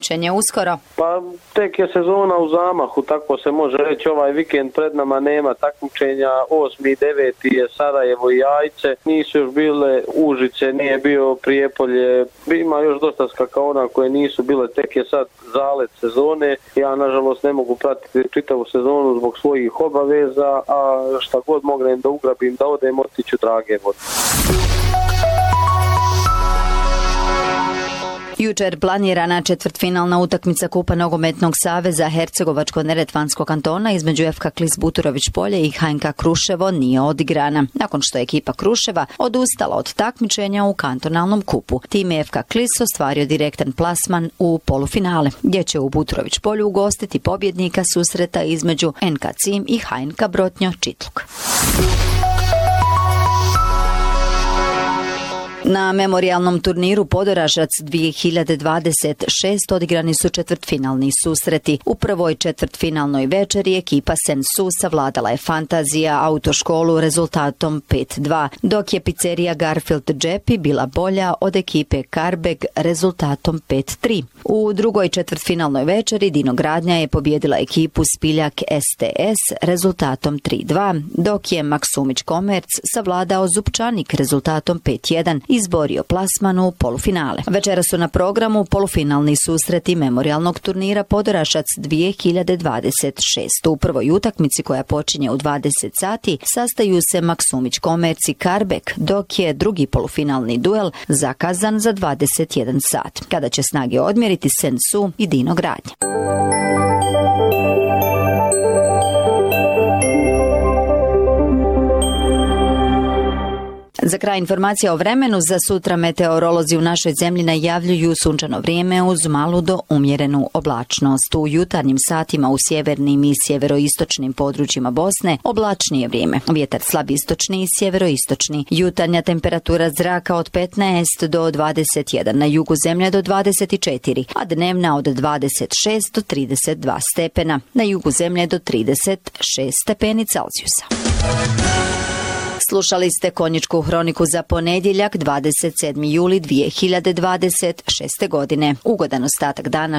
Takmičenje uskoro? Pa tek je sezona u zamahu, tako se može reći. Ovaj vikend pred nama nema takmičenja. 8. i 9. je Sarajevo i Jajce. Nisu još bile Užice, nije bio Prijepolje. Ima još dosta skakaona koje nisu bile, tek je sad zalet sezone. Ja nažalost ne mogu pratiti čitavu sezonu zbog svojih obaveza, a šta god mognem da ugrabim da odem, otiću drage vode. Jučer planirana četvrtfinalna utakmica Kupa nogometnog saveza Hercegovačko-neretvanskog kantona između FK Klis Buturović Polje i HNK Kruševo nije odigrana, nakon što je ekipa Kruševa odustala od takmičenja u kantonalnom kupu. Tim je FK Klis ostvario direktan plasman u polufinale, gdje će u Buturović Polju ugostiti pobjednika susreta između NK Cim i HNK Brotnjo Čitluk. Na memorijalnom turniru Podoražac 2026 odigrani su četvrtfinalni susreti. U prvoj četvrtfinalnoj večeri ekipa Sensu savladala je Fantazija autoškolu rezultatom 5-2, dok je pizzerija Garfield Džepi bila bolja od ekipe Karbeg rezultatom 5-3. U drugoj četvrtfinalnoj večeri Dinogradnja je pobjedila ekipu Spiljak STS rezultatom 3-2, dok je Maksumić Komerc savladao Zupčanik rezultatom 5-1 izborio plasman u polufinale. Večera su na programu polufinalni susreti memorijalnog turnira Podorašac 2026. U prvoj utakmici koja počinje u 20 sati sastaju se Maksumić Komerc i Karbek, dok je drugi polufinalni duel zakazan za 21 sat, kada će snage odmjeriti Sensu i Dinogradnja. Za kraj informacija o vremenu. Za sutra meteorolozi u našoj zemlji najavljuju sunčano vrijeme uz malu do umjerenu oblačnost. U jutarnjim satima u sjevernim i sjeveroistočnim područjima Bosne oblačnije vrijeme. Vjetar slab istočni i sjeveroistočni. Jutarnja temperatura zraka od 15 do 21, na jugu zemlje do 24, a dnevna od 26 do 32 stepena. Na jugu zemlje do 36 stepeni Celzijusa. Slušali ste Konjičku hroniku za ponedjeljak 27. juli 2026. godine. Ugodan ostatak dana.